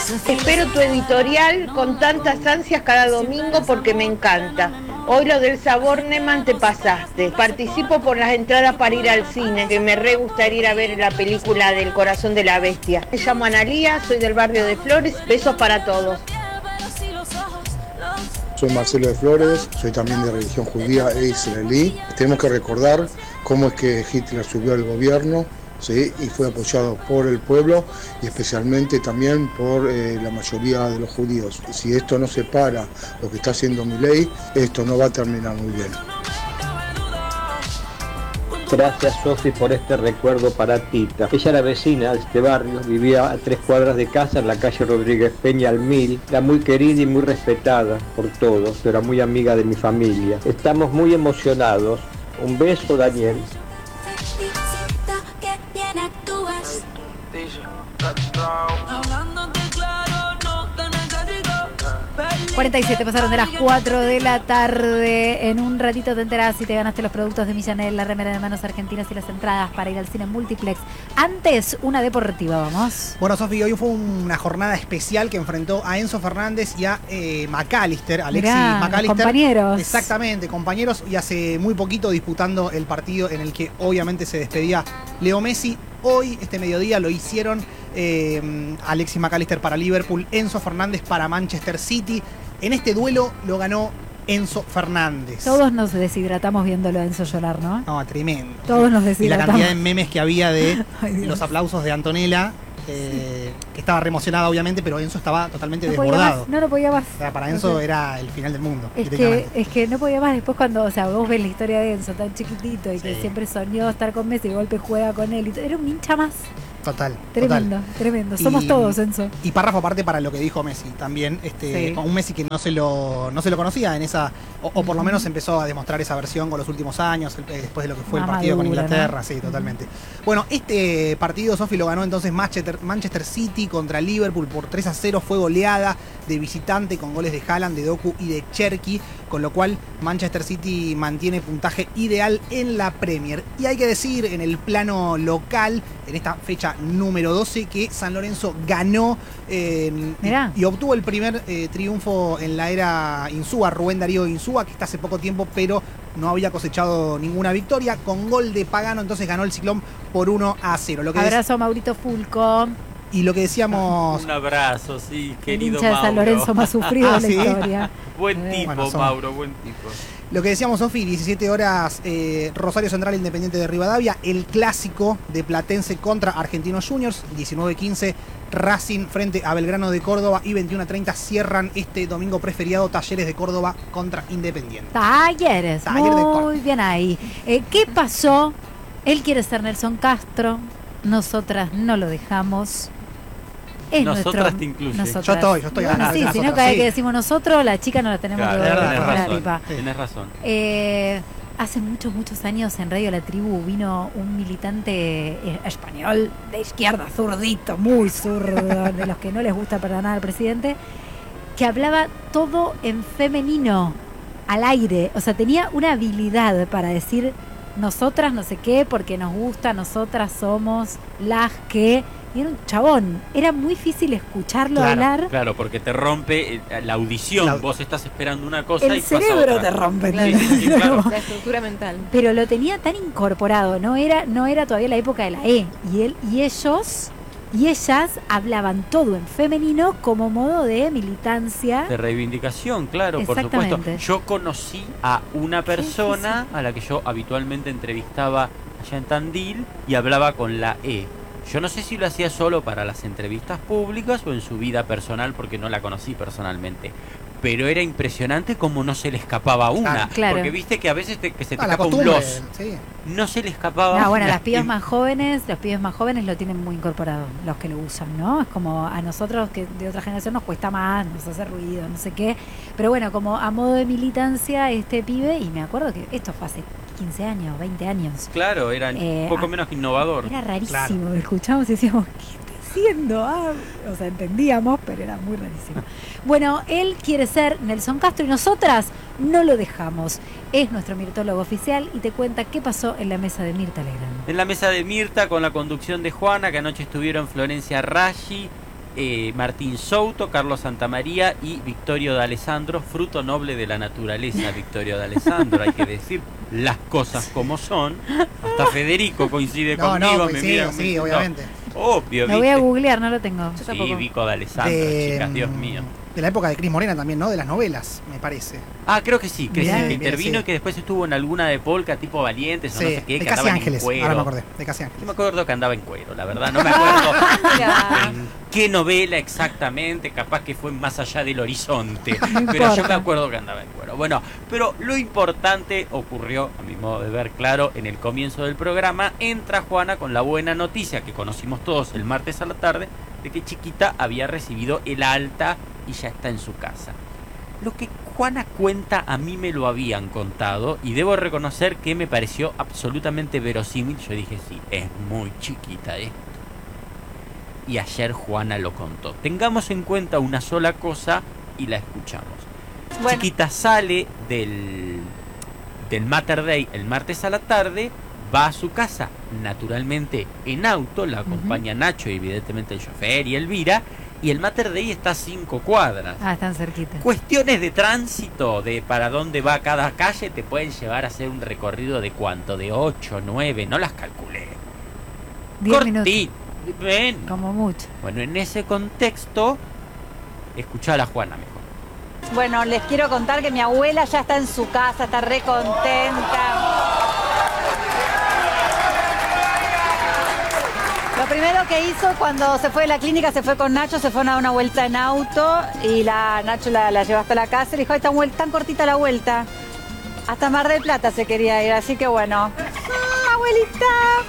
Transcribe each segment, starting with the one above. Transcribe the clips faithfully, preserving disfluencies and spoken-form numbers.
Espero tu editorial con tantas ansias cada domingo porque me encanta. Hoy lo del sabor Neman te pasaste. Participo por las entradas para ir al cine, que me re gustaría ir a ver la película del Corazón de la Bestia. Me llamo Analía, soy del barrio de Flores. Besos para todos. Soy Marcelo de Flores, soy también de religión judía e israelí. Tenemos que recordar cómo es que Hitler subió al gobierno, ¿sí? Y fue apoyado por el pueblo y especialmente también por eh, la mayoría de los judíos. Si esto no se para lo que está haciendo Milei, esto no va a terminar muy bien. Gracias, Sofi, por este recuerdo para Tita. Ella era vecina de este barrio, vivía a tres cuadras de casa en la calle Rodríguez Peña al Mil. Era muy querida y muy respetada por todos, era muy amiga de mi familia. Estamos muy emocionados. Un beso, Daniel. cuarenta y siete pasaron de las cuatro de la tarde. En un ratito te enterás si te ganaste los productos de Millanel, la remera de Manos Argentinas y las entradas para ir al cine Multiplex. Antes, una deportiva, vamos. Bueno, Sofi, hoy fue una jornada especial que enfrentó a Enzo Fernández y a eh, McAllister, Alexis Mirá, McAllister. compañeros. Exactamente, compañeros, y hace muy poquito disputando el partido en el que obviamente se despedía Leo Messi. Hoy, este mediodía, lo hicieron eh, Alexis McAllister para Liverpool, Enzo Fernández para Manchester City. En este duelo lo ganó Enzo Fernández. Todos nos deshidratamos viéndolo a Enzo llorar, ¿no? No, tremendo. Todos nos Y la deshidratamos. cantidad de memes que había de Ay, los aplausos de Antonella, eh, que estaba re emocionada obviamente, pero Enzo estaba totalmente no podía desbordado. más, no, no podía más. O sea, para Enzo O sea, era el final del mundo. Es que, directamente. es que no podía más. Después cuando, o sea, vos ves la historia de Enzo tan chiquitito y que Sí. siempre soñó estar con Messi y de golpe juega con él. Y todo, era un hincha más. Total. Tremendo, total. tremendo. Somos Y- todos, Enzo. Y párrafo aparte para lo que dijo Messi también, este, Sí. un Messi que no se lo, no se lo conocía en esa, o, o por lo menos empezó a demostrar esa versión con los últimos años, eh, después de lo que fue Más el partido con madura, Inglaterra, ¿no? sí, totalmente. Bueno, este partido, Sofi, lo ganó entonces Manchester, Manchester City contra Liverpool por tres a cero, fue goleada de visitante con goles de Haaland, de Doku y de Cherki, con lo cual Manchester City mantiene puntaje ideal en la Premier. Y hay que decir, en el plano local, en esta fecha número doce, que San Lorenzo ganó eh, y, y obtuvo el primer eh, triunfo en la era Insúa, Rubén Darío Insúa, que está hace poco tiempo, pero no había cosechado ninguna victoria. Con gol de Pagano, entonces ganó el Ciclón por uno a cero. Lo que Abrazo a Maurito Fulco. Y lo que decíamos... Un abrazo, sí, El querido hincha de San Mauro. Lorenzo más sufrido Ah, de la ¿sí? historia. Buen tipo, Bueno, son- Mauro, buen tipo. Lo que decíamos, Sofi, diecisiete horas, eh, Rosario Central Independiente de Rivadavia, el clásico de Platense contra Argentinos Juniors, diecinueve quince, Racing frente a Belgrano de Córdoba y veintiuno a treinta cierran este domingo preferiado Talleres de Córdoba contra Independiente. Talleres, Talleres de muy Córdoba. bien ahí. Eh, ¿Qué pasó? Él quiere ser Nelson Castro, nosotras no lo dejamos. Es Nosotras nuestro, te incluye. nosotras. Yo estoy, yo estoy Bueno, ganando, sí, si nosotras, no cada vez sí. que decimos nosotros, la chica no la tenemos Claro, que verdad, tenés poner razón, arriba. tenés razón. Eh, hace muchos, muchos años en Radio La Tribu vino un militante eh, español de izquierda, zurdito, muy zurdo, de los que no les gusta para nada al presidente, que hablaba todo en femenino, al aire. O sea, tenía una habilidad para decir nosotras no sé qué, porque nos gusta, nosotras somos las que... Y era un chabón, era muy difícil escucharlo Claro, hablar. Claro, porque te rompe eh, la audición. La- Vos estás esperando una cosa y El pasa cerebro otra. te rompe. Sí, sí, sí, claro. La estructura mental. Pero lo tenía tan incorporado, no era, no era todavía la época de la E. Y él, y ellos, y ellas hablaban todo en femenino como modo de militancia. De reivindicación, claro, por Exactamente. supuesto. Yo conocí a una persona a la que yo habitualmente entrevistaba allá en Tandil y hablaba con la E. Yo no sé si lo hacía solo para las entrevistas públicas o en su vida personal, porque no la conocí personalmente. Pero era impresionante cómo no se le escapaba una. Claro. Porque viste que a veces te, que se te Ah, la escapa un costumbre, los. sí. No se le escapaba No, bueno, una. las pibas Y- más jóvenes, los pibes más jóvenes lo tienen muy incorporado, los que lo usan, ¿no? Es como a nosotros que de otra generación nos cuesta más, nos hace ruido, no sé qué. Pero bueno, como a modo de militancia, este pibe, y me acuerdo que esto fue hace quince años, veinte años. Claro, era Eh, un poco ah, menos innovador. Era rarísimo, Claro. lo escuchamos y decíamos, ¿qué está haciendo? Ah, o sea, entendíamos, pero era muy rarísimo. Bueno, él quiere ser Nelson Castro y nosotras no lo dejamos. Es nuestro mirtólogo oficial y te cuenta qué pasó en la mesa de Mirta Legrand. En la mesa de Mirta, con la conducción de Juana, que anoche estuvieron Florencia Raggi, eh, Martín Souto, Carlos Santamaría y Victorio D'Alessandro, fruto noble de la naturaleza. Victorio D'Alessandro, hay que decir las cosas como son. Hasta Federico coincide No, conmigo. no, me coincide, mira, sí, me- obviamente. no, obvio, Lo voy a ¿viste? googlear, no lo tengo. Sí, tampoco. Vico D'Alessandro, De, chicas, Dios mío. de la época de Cris Morena también, ¿no? De las novelas, me parece. Ah, creo que sí, que, Mirá. sí, que Mirá, intervino sí. y que después estuvo en alguna de polka tipo Valientes o Sí, no sé qué, de que Casi andaba en Ángeles, cuero. ahora me acordé, de Casi Yo Ángeles. me acuerdo que andaba en cuero, la verdad, no me acuerdo Mira. en qué novela exactamente, capaz que fue Más allá del horizonte, No pero yo me importa. acuerdo que andaba en cuero. Bueno, pero lo importante ocurrió, a mi modo de ver claro, en el comienzo del programa. Entra Juana con la buena noticia que conocimos todos el martes a la tarde, de que Chiquita había recibido el alta y ya está en su casa. Lo que Juana cuenta a mí me lo habían contado y debo reconocer que me pareció absolutamente verosímil. Yo dije, sí, es muy chiquita esto. Y ayer Juana lo contó. Tengamos en cuenta una sola cosa y la escuchamos. Bueno. Chiquita sale del, del Mater Dei el martes a la tarde, va a su casa, naturalmente en auto, la acompaña Nacho y evidentemente el chofer y Elvira, y el Mater Dei está a cinco cuadras. Ah, están cerquita. Cuestiones de tránsito, de para dónde va cada calle, te pueden llevar a hacer un recorrido de cuánto, de ocho, nueve, no las calculé. Diez minutos. Cortito, ven. Como mucho. Bueno, en ese contexto, escuchá a la Juana mejor. Bueno, les quiero contar que mi abuela ya está en su casa, está re contenta. Lo primero que hizo cuando se fue de la clínica, se fue con Nacho, se fue a dar una vuelta en auto y la Nacho la, la llevó hasta la casa y le dijo, ay, tan, vuel- tan cortita la vuelta. Hasta Mar del Plata se quería ir, así que bueno. ¡Ah, abuelita!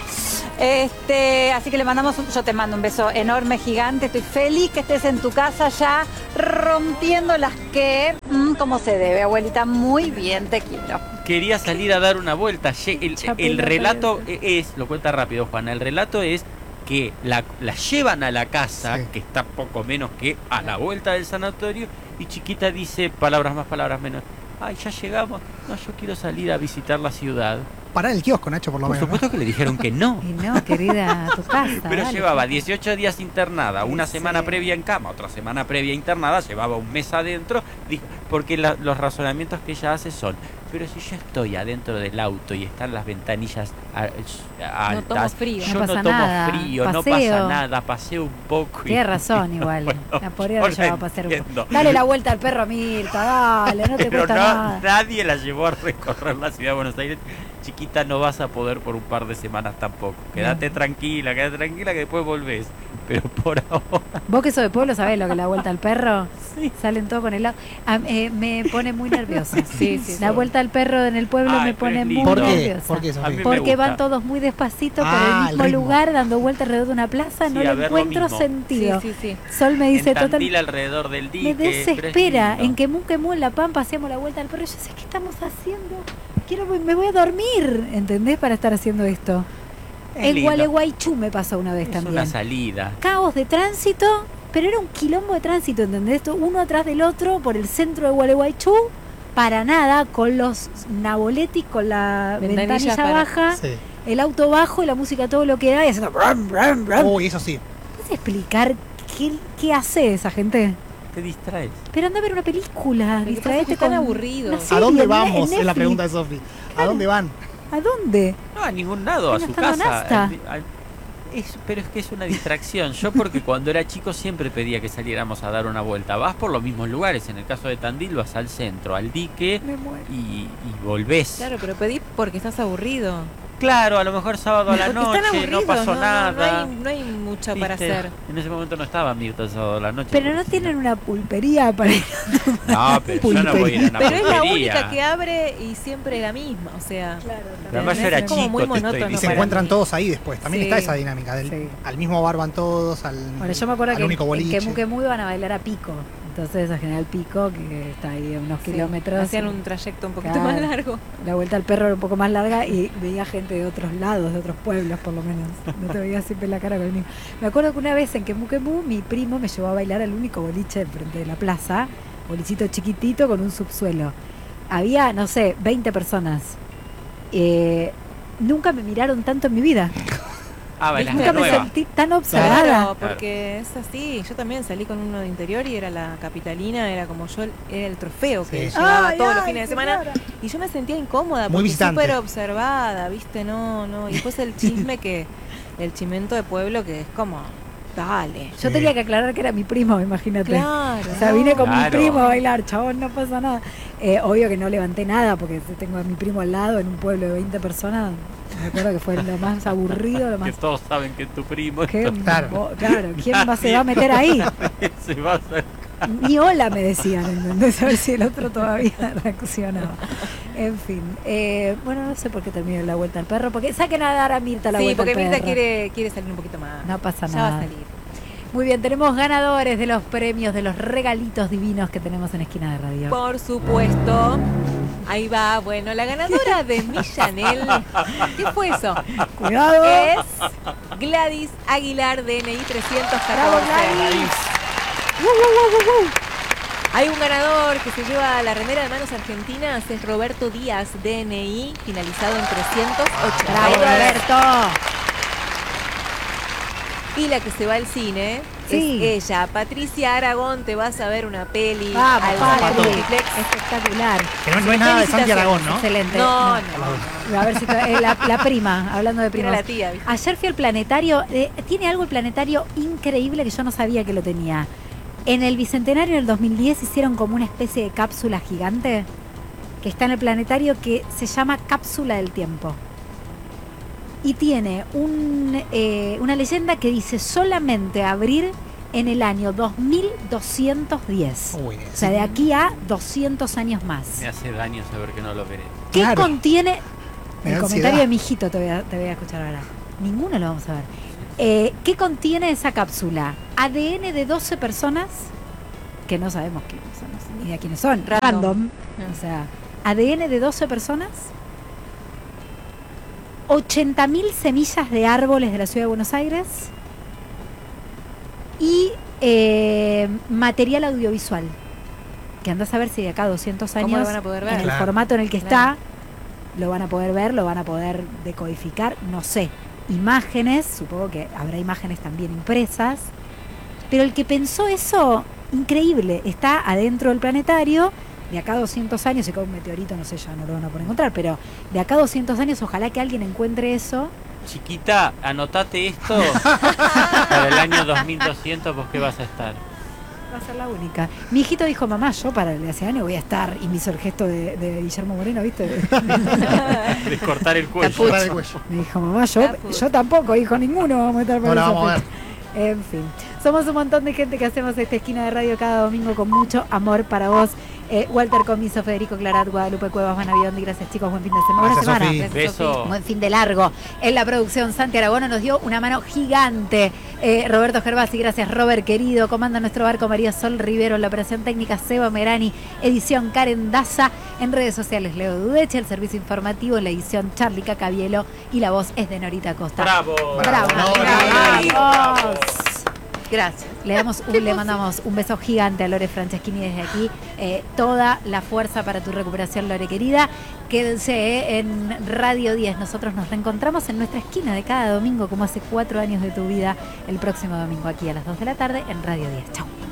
Este, así que le mandamos un, yo te mando un beso enorme, gigante. Estoy feliz que estés en tu casa ya rompiendo las que, mm, como se debe, abuelita. Muy bien, te quiero. Quería salir a dar una vuelta. Lle- El, Chapela el relato parece. es, lo cuenta rápido Juana, el relato es que la, la llevan a la casa, Sí. que está poco menos que a la vuelta del sanatorio, y Chiquita dice, palabras más, palabras menos, ay, ya llegamos, no, yo quiero salir a visitar la ciudad. Pará en el kiosco, Nacho, por lo Por menos. supuesto que le dijeron que no. Y no, querida, a tu casa. Pero dale. llevaba dieciocho días internada, una Sí. semana previa en cama, otra semana previa internada, llevaba un mes adentro, dijo, porque la- los razonamientos que ella hace son, pero si yo estoy adentro del auto y están las ventanillas a- altas, tomo frío. yo No no, pasa tomo nada, frío, no paseo. pasa nada, paseo un poco. y- Tienes razón igual. Bueno, la podría yo haber la llevado a pasear un poco. entiendo. Dale la vuelta al perro, Mirta, dale, no te Pero cuesta no, nada. nadie la llevó a recorrer la ciudad de Buenos Aires. Chiquita, no vas a poder por un par de semanas tampoco. Quédate tranquila, quédate tranquila que después volvés. Pero por ahora... Vos que sos de pueblo, ¿sabés lo que es la vuelta al perro? Sí. Salen todos con el lado. Ah, eh, me pone muy nerviosa. Sí, sí, La sí. vuelta al perro en el pueblo Ay, me pero pone es muy lindo. ¿Por qué? nerviosa. ¿Por qué, A Sofía? mí me Porque gusta. van todos muy despacito por Ah, el el mismo ritmo. lugar, dando vueltas alrededor de una plaza, Sí, no a le ver lo encuentro mismo. sentido. Sí, sí, sí. Sol me dice en total. Tandil alrededor del dique. Me pero es desespera. lindo. En Quemú, Quemú, en La Pampa hacíamos la vuelta al perro. Y yo sé, ¿qué estamos haciendo? Quiero, me voy a dormir, ¿entendés? Para estar haciendo esto. Es En lindo. Gualeguaychú me pasó una vez Es también. una salida. Caos de tránsito, pero era un quilombo de tránsito, ¿entendés? Esto, uno atrás del otro por el centro de Gualeguaychú, para nada, con los Naboletti, con la Ventanilla ventanilla para- baja, Sí. el auto bajo y la música todo lo que da y haciendo brum, brum, brum. Uy, eso sí. ¿Puedes explicar qué, qué hace esa gente? Te distraes. Pero anda a ver una película, Lo que pasa es distraete que están con aburridos. una ¿A serie, dónde en vamos? Ne- en Es la Netflix. pregunta de Sofi. ¿A dónde van? ¿A dónde? No, a ningún lado, a No su está en casa. Nasta. Al- al- es- pero es que es una distracción. Yo porque cuando era chico siempre pedía que saliéramos a dar una vuelta. Vas por los mismos lugares. En el caso de Tandil vas al centro, al dique Me muero. y, y volvés. Claro, pero pedí porque estás aburrido. Claro, a lo mejor sábado a la Porque están noche, aburridos, no pasó no, nada. No, hay, no hay mucho para ¿Viste? hacer. En ese momento no estaba Mirta el sábado a la noche. Pero porque no si tienen una pulpería para ir. No, pero yo no voy a ir a una Pero es la pulpería. única que abre y siempre la misma, o sea. Claro, Pero además yo era Es como chico, muy te estoy monótono Y se diciendo. encuentran todos ahí después. También Sí. está esa dinámica. Del, Sí. Al mismo bar van todos, al, Bueno, yo me acuerdo al que único en boliche. Quemú Quemú iban a bailar a Pico. Entonces a General Pico, que está ahí a unos Sí, kilómetros. hacían un trayecto un poquito Claro. más largo. La vuelta al perro era un poco más larga y veía gente de otros lados, de otros pueblos por lo menos. No te veía siempre la cara conmigo. Me acuerdo que una vez en Quemú Quemú mi primo me llevó a bailar al único boliche enfrente de la plaza. Bolichito chiquitito con un subsuelo. Había, no sé, veinte personas. Eh, nunca me miraron tanto en mi vida. Ah, bailaste Nunca me nueva. sentí tan observada. Claro, porque es así. Yo también salí con uno de interior y era la capitalina, era como yo, era el trofeo que Sí. llevaba Ay, todos ay, los fines de semana. señora. Y yo me sentía incómoda, Muy porque visitante. súper observada, ¿viste? No, no. Y después el chisme que, el chimento de pueblo que es como, dale. Yo Sí. tenía que aclarar que era mi primo, imagínate. Claro. O sea, vine con mi Claro. primo a bailar, chabón, no pasa nada. Eh, obvio que no levanté nada porque tengo a mi primo al lado en un pueblo de veinte personas. Me acuerdo que fue lo más aburrido, lo Que más... todos saben que es tu primo. ¿Qué? Claro. Bo- claro, ¿quién va, se va a meter ahí? Se va a hacer. Ni hola me decían, ¿entendés? A ver si el otro todavía reaccionaba. En fin, eh, bueno, no sé por qué terminó la vuelta al perro, porque saquen a dar a Mirta la Sí, vuelta al porque perro. Mirta quiere, quiere salir un poquito más. No pasa Ya nada. va a salir. Muy bien, tenemos ganadores de los premios, de los regalitos divinos que tenemos en Esquina de Radio. Por supuesto. Ahí va. Bueno, la ganadora de mi Chanel. ¿Qué fue eso? Cuidado. Es Gladys Aguilar, D N I trescientos Bravo, catorce. Gladys. Hay un ganador que se lleva la remera de manos argentinas, es Roberto Díaz, D N I, finalizado en trescientos ochenta. Bravo, Roberto. Y la que se va al cine Sí. es ella, Patricia Aragón. Te vas a ver una peli Vamos, al Patri. Multiplex. Espectacular. Que no, no es nada de Santi Aragón, ¿no? Excelente. No, no. A ver si te- eh, la, la prima, hablando de Era primos. la tía, ¿viste? Ayer fui al planetario. eh, tiene algo el planetario increíble que yo no sabía que lo tenía. En el Bicentenario del dos mil diez hicieron como una especie de cápsula gigante que está en el planetario que se llama Cápsula del Tiempo. Y tiene un, eh, una leyenda que dice solamente abrir en el año dos mil doscientos diez. Uy, O sea, de aquí a doscientos años más. Me hace daño saber que no lo veré. ¿Qué Claro. contiene? Me El da comentario ansiedad. de mi hijito te voy, a, te voy a escuchar ahora. Ninguno lo vamos a ver. Eh, ¿Qué contiene esa cápsula? A D N de doce personas que no sabemos quiénes son, ni de quiénes son. Random. Random. O sea, A D N de doce personas. ochenta mil semillas de árboles de la ciudad de Buenos Aires. Y eh, material audiovisual. Que andás a ver si de acá a doscientos ¿Cómo años, lo van a poder ver? en el Claro. formato en el que Claro. está, lo van a poder ver, lo van a poder decodificar, no sé. Imágenes, supongo que habrá imágenes también impresas. Pero el que pensó eso, increíble, está adentro del planetario. De acá a doscientos años, si cae un meteorito, no sé, ya no lo van a poder encontrar, pero de acá a doscientos años, ojalá que alguien encuentre eso. Chiquita, anotate esto para el año dos mil doscientos, ¿vos qué vas a estar? Va a ser la única. Mi hijito dijo, mamá, yo para el de hace años voy a estar, y me hizo el gesto de, de Guillermo Moreno, ¿viste? De cortar el cuello. Cortar el cuello. Me dijo, mamá, yo, Caput. yo tampoco, hijo, ninguno vamos a estar para Ahora esa vamos a ver. fecha. En fin, somos un montón de gente que hacemos esta esquina de radio cada domingo con mucho amor para vos. Eh, Walter Comiso, Federico Clarat, Guadalupe Cuevas, Van Biondi, gracias chicos, buen fin de semana. Buena Gracias, semana. Sofi. Gracias, Beso. Sofi. Buen fin de largo. En la producción, Santi Aragón nos dio una mano gigante. Eh, Roberto Gervasi, gracias Robert querido. Comanda nuestro barco María Sol Rivero. En la operación técnica Seba Merani. Edición Karen Daza. En redes sociales Leo Dudeche. El servicio informativo en la edición Charlie Cacabielo. Y la voz es de Norita Costa. Bravo. Bravo. Bravo. Bravo. Gracias. Le, damos un, le mandamos un beso gigante a Lore Franceschini desde aquí. Eh, toda la fuerza para tu recuperación, Lore querida. Quédense eh, en Radio diez. Nosotros nos reencontramos en nuestra esquina de cada domingo, como hace cuatro años de tu vida, el próximo domingo aquí a las dos de la tarde en Radio diez. Chau.